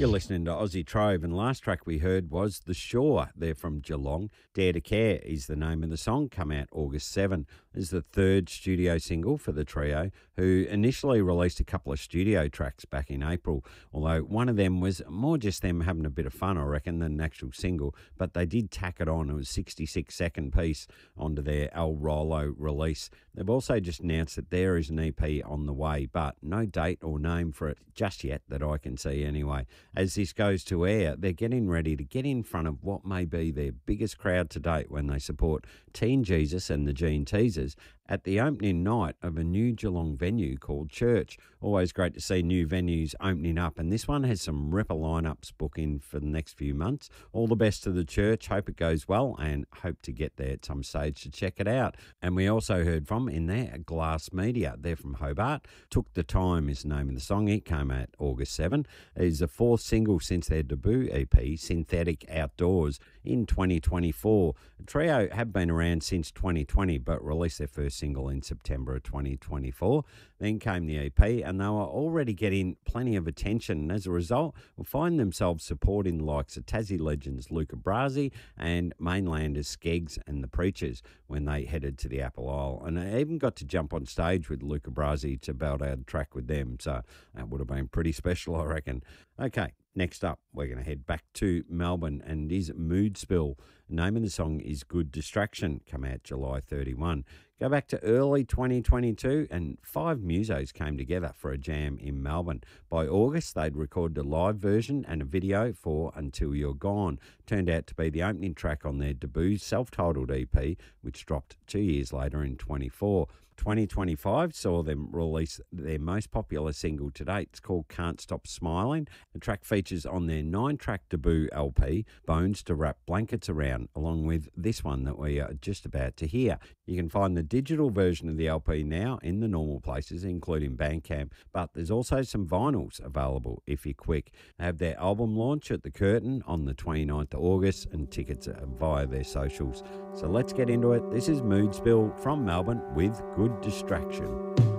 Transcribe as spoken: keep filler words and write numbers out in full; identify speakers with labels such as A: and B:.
A: You're listening to Aussie Trove, and last track we heard was The Shore. They're from Geelong. Dare to Care is the name of the song, come out August seventh. This is the third studio single for the trio, who initially released a couple of studio tracks back in April, although one of them was more just them having a bit of fun, I reckon, than an actual single, but they did tack it on. It was a sixty-six second piece onto their El Rolo release. They've also just announced that there is an E P on the way, but no date or name for it just yet that I can see anyway. As this goes to air, they're getting ready to get in front of what may be their biggest crowd to date when they support Teen Jesus and the Gene Teasers at the opening night of a new Geelong venue called Church. Always great to see new venues opening up, and this one has some ripper lineups booking for the next few months. All the best to the Church. Hope it goes well, and hope to get there at some stage to check it out. And we also heard from in there Glass Media. They're from Hobart. Took the Time is the name of the song. It came out August seventh. It is the fourth single since their debut E P, Synthetic Outdoors, in twenty twenty-four. The trio have been around since twenty twenty, but released their first single in September of twenty twenty-four. Then came the E P, and they were already getting plenty of attention, and as a result will find themselves supporting the likes of Tassie legends Luca Brasi and Mainlanders Skeggs and the Preachers when they headed to the Apple Isle. And I even got to jump on stage with Luca Brasi to belt out a track with them, so that would have been pretty special, I reckon. Okay, next up, we're going to head back to Melbourne, and it is Mood Spill. The name of the song is Good Distraction, come out July thirty-first. Go back to early twenty twenty-two, and five musos came together for a jam in Melbourne. By August, they'd recorded a live version and a video for Until You're Gone. Turned out to be the opening track on their debut self-titled E P, which dropped two years later in twenty-four. twenty twenty-five saw them release their most popular single to date. It's called Can't Stop Smiling. The track features on their nine-track debut L P, Bones to Wrap Blankets Around, along with this one that we are just about to hear. You can find the digital version of the L P now in the normal places, including Bandcamp, but there's also some vinyls available if you're quick. They have their album launch at the Curtain on the twenty-ninth of August, and tickets are via their socials. So let's get into it. This is Mood Spill from Melbourne with Good Distraction.